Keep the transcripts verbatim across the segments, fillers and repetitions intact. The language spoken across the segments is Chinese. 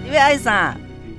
你要爱啥？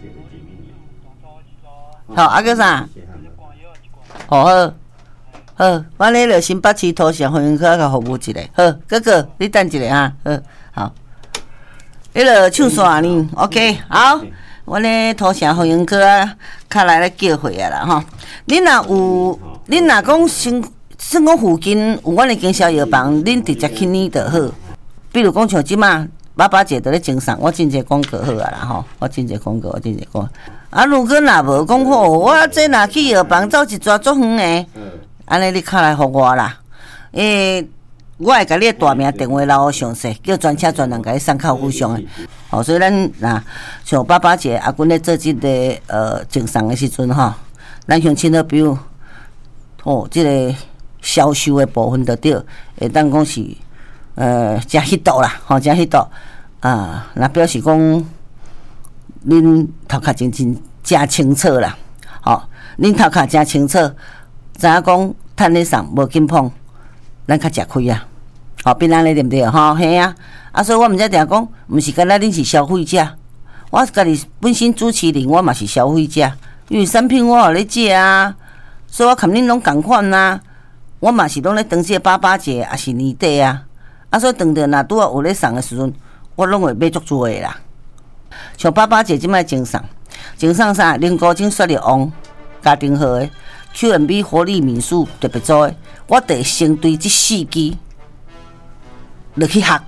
好，啊叫啥？好好，好，我咧就新北市图城婚姻科甲服务一下。好，哥哥，你等一下哈。好，好。迄个唱线呢 ？OK， 好。我咧图城婚姻科啊，较来咧叫回啊啦吼。恁若有，恁若讲先，算讲附近有阮的经销药房，恁直接去呢就好。比如讲像即马，爸爸姐伫咧经商，我真侪广告好啊啦吼，我真侪广告，我真侪广告。啊，如果若无讲好，我这若去药房走一抓足远诶，安尼你敲来互我啦。诶，我会甲你大名电话留详细，叫专车专人甲你送到府上诶。哦，所以咱若像爸爸节阿阮咧做即个呃经商诶时阵吼，咱乡亲好朋友，哦，即、这个销售诶部分着对，会当讲是呃真迄度啦，吼、哦、真迄度啊，那表示讲。恁头壳真真真清楚啦，吼、哦！恁头壳真清楚，知影讲趁咧送无紧碰，咱较食亏啊！吼、哦，变安尼对毋对？吼、哦，嘿啊！啊，所以我毋则定讲，毋是干那恁是消费者，我家己本身主持人，我嘛是消费者，因为产品我有咧借啊，所以我看恁拢共款啊，我嘛是拢咧当即个爸爸节，也是年底啊，啊，所以当着若拄啊有咧送诶时阵，我拢会买足多诶啦。像爸爸节即摆经商，经商啥？零高精雪力王家庭号的 Q and B 活力民宿特别做的，我得先对这四支落去学。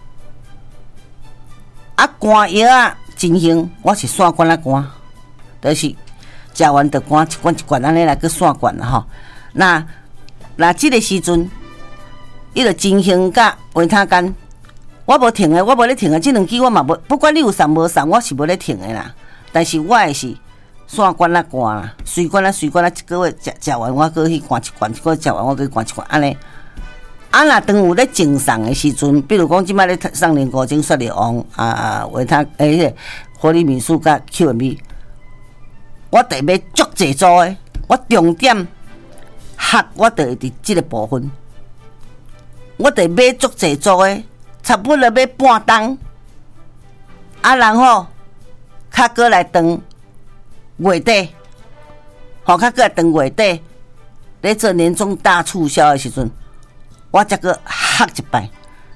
啊，肝药啊，真香，我是散罐啊罐，就是食完就罐一罐一罐安尼来去散罐啦吼。那那即个时阵，伊就真香甲维他干。我无停诶，我无咧停诶，即两支我嘛无，不管你有送无送，我是无咧停诶啦。但是我诶是散罐啊罐啦，随罐啊随罐啊，一个月食食完我搁去灌一罐，一个月食完我搁灌一罐，安尼。啊，若当有咧正送诶时阵，比如讲即摆咧送零五精雪力王啊啊，维他诶，迄个活力民宿甲 Q and B， 我得要足济做诶，我重点学我得伫即个部分，我得买足济做诶。差不多要半冬，啊，然后较过来当月底，吼，较过来当月底，咧做年终大促销的时阵，我才个学一摆，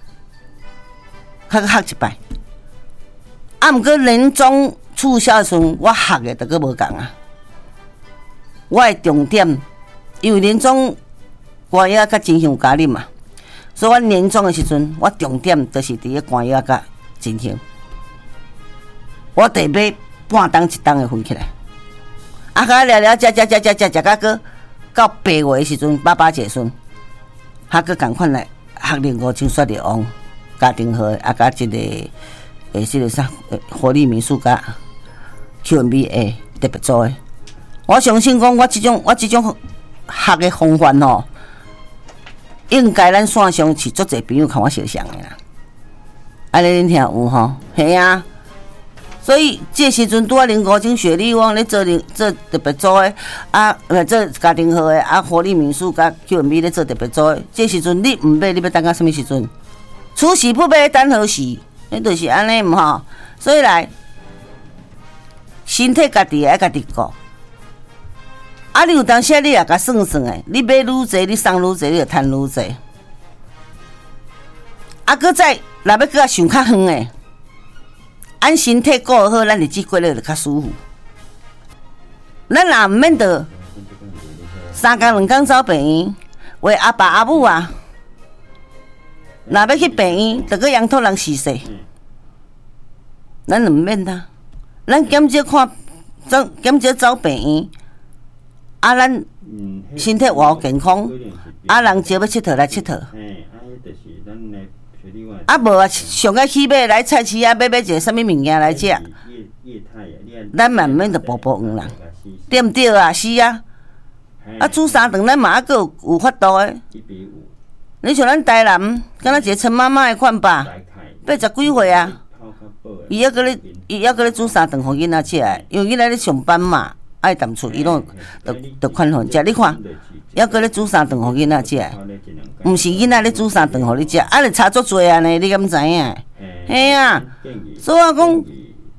较个学一摆。啊，毋过年终促销的时阵，我学的着个无共啊。我的重点，因为年终歌谣较真香加啉嘛。所以我年终的时阵，我重点就是伫咧歌谣甲真香。我得买半冬一冬的分起来，啊，甲聊聊，食食食食食食，甲个到八月的时阵，爸爸节时阵，还个共款来学零五精雪力王家庭号，啊，甲一个诶，即个啥活力民宿甲 Q and B 诶特别做诶。我相信讲，我即种我即种学的方法吼。应该咱线上是足侪朋友看我相像的啦，安尼恁听有吼？系啊，所以这时阵拄啊零五精雪力王咧做做特别做的啊，做家庭号的啊，活力民宿甲 Q and B 咧做特别做的，这时阵你毋买，你要等到什么时阵？此时不买，等何时？你就是安尼毋吼？所以来，身体家己爱家己顾。啊！你有当时你也甲算算诶，你买愈济，你送愈济，你就趁愈济。啊，搁再若要搁较想较远诶，按身体顾好，咱日子过得就较舒服。咱若毋免得三工两工走病院，为阿爸阿母啊，若要去病院，着搁养托人死死。咱毋免啦，咱减少看走，减少走病院。啊，咱身体活健康，啊，人只要佚佗来佚佗。啊，无啊，上个起码来菜市啊，买买一个啥物物件来食。咱慢慢就步步远啦，对毋对啊？是啊。啊，煮三顿咱嘛还佫有有法度诶。你像咱台南，敢若一个陈妈妈诶款吧，八十几岁啊，伊还佫咧，伊还佫咧煮三顿互囡仔食诶，因为囡仔咧上班嘛。爱淡厝，伊拢着着款款食。你看，还搁咧煮三顿互囡仔食，毋是囡仔咧煮三顿互你食，啊，咧差足济安尼，你敢知影？嘿啊，所以我讲，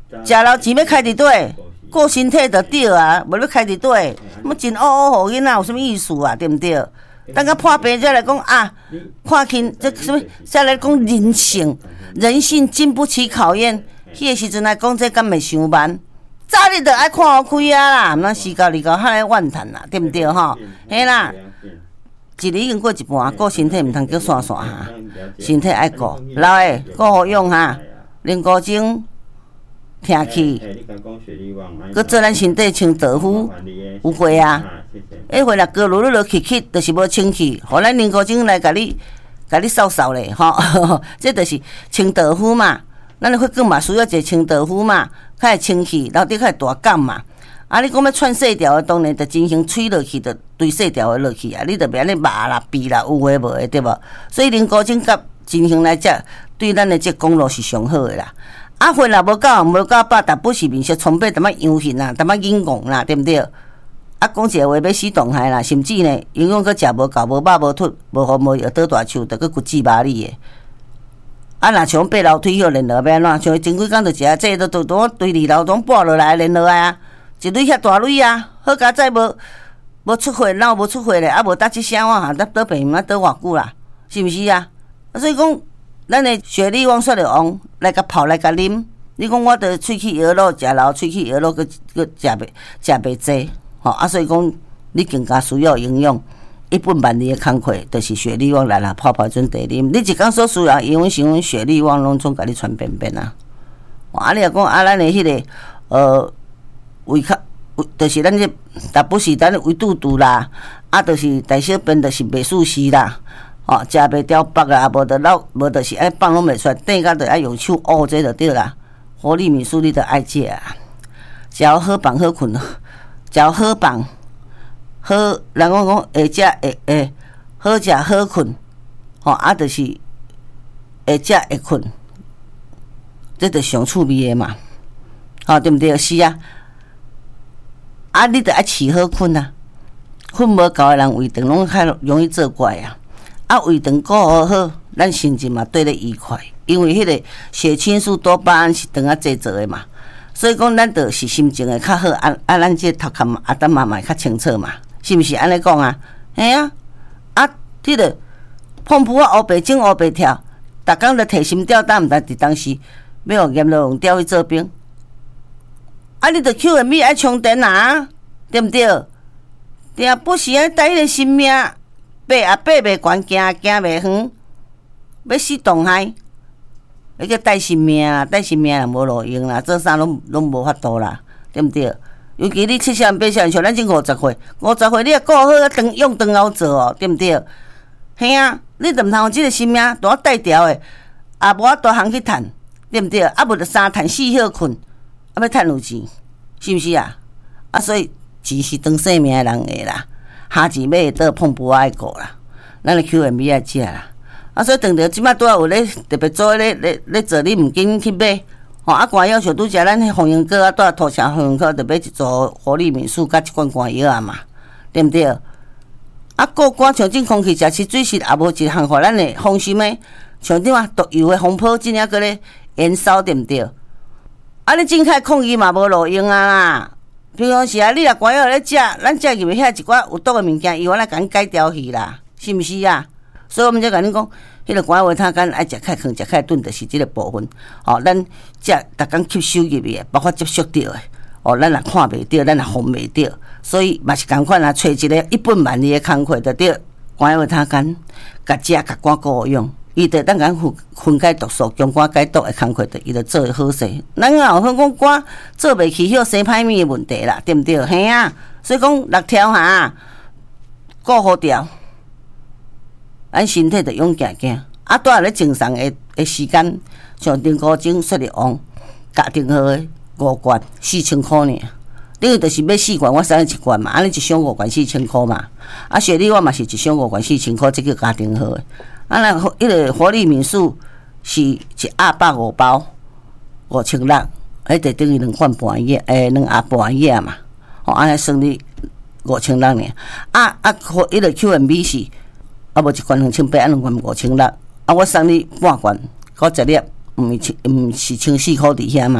食老钱要开伫底，顾身体就对啊，无要开伫底，要真乌乌互囡仔有啥物意思啊？对毋对？等到破病才来讲啊，看清这什么？再来讲人性，人性经不起考验。迄个时阵来讲，这敢袂伤慢？早日就爱看好开啊啦，毋通时到二到遐来怨叹啦，对毋对吼？嘿啦，一日已经过一半，顾身体毋通叫散散哈，身体爱顾，老诶顾好用哈，啉古精，听气，佮做咱身体清道夫，有过啊？迄回来过落落落气气，就是无清气，互咱啉古精来甲你，甲你扫扫咧吼，这就是清道夫嘛。咱的血管嘛需要一个清道夫嘛，较会清气，然后底较会大感嘛。啊，你讲要串细条的，当然就进行吹落去，就对细条的落去啊。你就袂安尼麻啦、闭啦，有诶无诶，对无？所以啉古精甲进行来讲，对咱的这公路是上好诶啦。啊，血若无够，无够饱，但不是面色苍白，淡仔阳现啦，淡仔硬戆啦，对毋对？啊，讲一个话要死动害啦，甚至呢，营养佫食无够，无饱无凸，无好无药倒大手，着佫骨质麻利诶。啊，若像爬楼梯迄连落要安怎？像前几工就食这都都都对二楼拢跋落来连落来啊，一蕊遐大蕊啊，好佳哉无无出血，哪有无出血咧？啊，无搭即声我哈，搭倒病啊倒偌久啦，是毋是啊？啊，所以讲，咱的雪莉旺煞着旺，来甲泡来甲啉。你讲我着喙齿摇落，食老喙齿摇落，佮佮食袂食袂济，吼啊，所以讲你更加需要营养。一本万利的工课，就是雪莉旺来啦，泡泡准茶啉。你一工所需要营养成分，雪莉旺拢总甲你传遍遍啊。啊，你若讲啊，咱的迄、那个呃胃较，就是咱这大不是咱胃肚肚啦，啊，就是大小便就是袂舒适啦，哦，食袂调腹啦，无得老，无就是爱放拢袂出来，等甲就爱用手捂这就对啦。活力敏素你着爱食啊，只要好饭好困，只要好饭。好，人讲讲会食会会好食好困，吼啊，就是会食会困，这着上趣味的嘛，吼对毋对？是啊，啊，你着爱饲好困啊，困无够的人胃肠拢较容易做怪啊，啊，胃肠顾好好，咱心情嘛对咧愉快，因为迄个血清素、多巴胺是肠仔制造的嘛，所以讲咱着是心情会较好，啊啊，咱这头壳嘛，啊，等慢慢较清澈嘛。是毋是安尼讲啊？嘿啊！啊，迄个碰扑啊，乌白整乌白跳，逐工着提心吊胆，毋知伫当时要用盐路用吊去做兵。啊，你着 Q M B 爱充电啊，对毋对？对啊，不是爱带迄个性命，爬也爬袂悬，行行袂远，要死动害，迄个带性命啦，带性命也无路用啦，做啥拢拢无法度啦，对毋对？尤其你七岁八岁，像咱这五十岁，五十岁你也顾好啊，长用长后做哦，对毋对？嘿啊，你着毋通有即个性命大带条的，也无法大行去趁，对毋对？啊，无着三趁四歇困，啊要趁有钱，是毋是啊？啊，所以钱是当性命的人的啦，下钱买会倒碰不爱顾啦，咱的 Q M B 爱食啦。啊，所以当着即摆拄仔有咧特别做咧咧咧做，你毋紧去买。吼啊，寒药像拄则咱迄红英哥啊，带涂城红英哥，着买一组活力敏素，甲一罐寒药啊嘛，对毋对？啊，过寒像种空气食吃水时，也无一项互咱的放心的，像点啊毒油的红泡真正搁咧燃烧，对毋对？啊，你正开抗议嘛无路用啊啦。平常时啊，你若寒药咧食，咱食入去遐一寡有毒的物件，伊原来甲你改掉去啦，是毋是啊？所以我们才甲你讲。迄个寒维他干爱食开康食开炖，就是即个部分。哦，咱食逐工吸收入去的，包括接触到的。哦，咱也看袂到，咱也碰袂到，所以嘛是共款啊，找一个一本万利的工课，就对寒维他干，甲食甲肝顾好用，伊就当咱分分解毒素、强肝解毒的工课，就伊就做好势。咱若有讲肝做袂起，迄生歹面的问题啦，对毋对？嘿啊，所以讲六条哈，顾好条。咱身体着勇行行，啊，拄仔咧正常的的时间，像丁古精、雪莉旺、家庭号的五罐四千箍尔。等于就是买四罐，我送你一罐嘛，安尼一箱五罐四千箍嘛。啊，雪莉我嘛是一箱五罐四千箍，这个家庭号的。啊，那迄个活力敏素是一盒百五包，五千六，迄就等于两罐半月，诶，两盒半月嘛。哦，安尼算你五千六尔。啊啊，迄个 Q M B 是。啊，无一罐两千八，啊两罐五千六，啊我送你半罐，九十粒，毋是毋是千四箍伫遐嘛，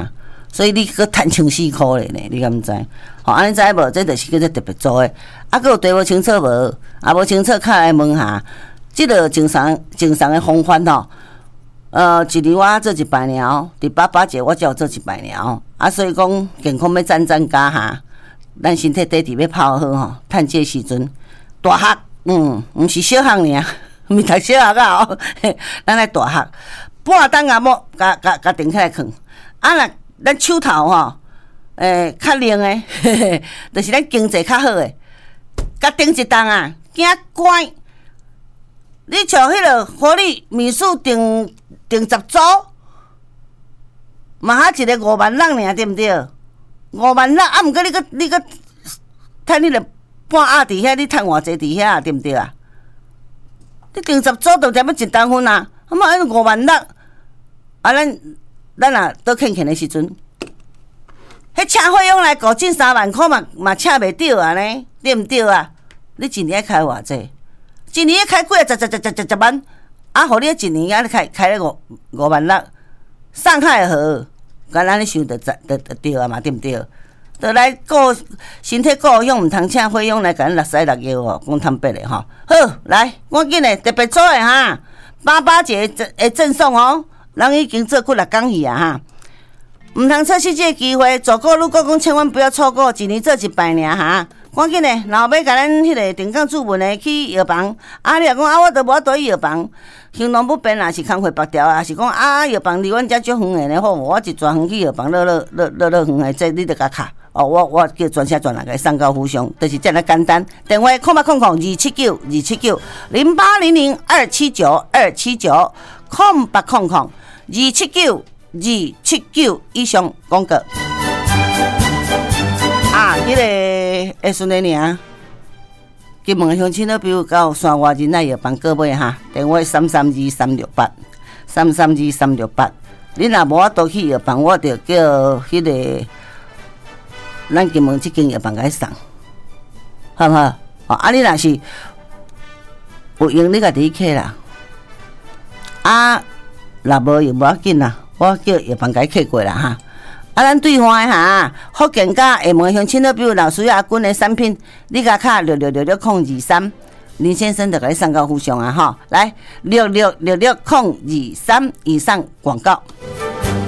所以你搁趁千四箍咧呢，你敢毋知？吼、哦，安尼知无？这就是叫做特别做诶。啊，搁有地无清楚无？啊，无清楚，较来问下。即个正常正常诶风范吼，呃，一年我做一百鸟，伫八八节我才有做一百鸟，啊，所以讲健康要赞赞加哈，咱身体底底要泡好吼，趁这时阵大学，嗯，毋是小学尔，毋是读小学啊吼，咱来大学，半灯啊某，甲甲甲定起来囥，啊，若咱手头吼，诶、欸，较灵诶，嘿嘿，就是咱经济较好诶，甲定一档啊，惊乖。你像迄个，互你米数定定十组，嘛哈一个五万人尔，对毋对？五万人啊，毋过你个你个趁你个半鸭伫遐，你趁偌济伫遐，对毋对啊？你定十组就点要一单分啊？啊嘛，迄五万人，啊咱咱若倒欠欠的时阵，迄请费用来五进三万块嘛嘛请袂着啊呢，对毋对啊？你一年开偌济？一年开几啊？十十十十十十万，啊，互你一年啊，开开了五五万六，送较会好，敢若你想着着着着对啊嘛，对毋对？着来顾身体顾养，毋通请费用来甲咱六屎六腰哦，讲坦白的吼。好，来，赶紧的特别做的哈，八八节会赠送哦，人已经做几六工去啊哈，毋通错失这个机会，做过如果讲千万不要错过，一年做一摆尔哈。赶紧嘞，然后要甲咱迄个定岗主文的去药房，啊，你若讲啊，我都无倒去药房，行动不便啊，是工会白条啊，是讲啊，药房离阮遮足远的呢，好，我一转远去药房，落落落落落远的，这你着甲卡，哦，我我叫专车专人甲送到府上，就是这样简单。电话空八空空二七九二七九零八零零二七九二七九空八空空二七九二七九以上广告。啊，迄、那个会顺的尔，金门乡亲那边到山外人来药房购买哈，电话三三二三六八三三二三六八。你若无法度去药房，我就叫迄、那个咱金门这间药房甲伊送，好不好？哦，啊，你若是有用，你家己去啦。啊，若无用无要紧啦，我叫药房甲伊去过啦哈。啊，咱对换的哈，福建甲厦门乡亲那边老师阿军的产品，你甲卡六六六六空二三，林先生就甲你送到府上啊哈，来六六六六空二三以上广告。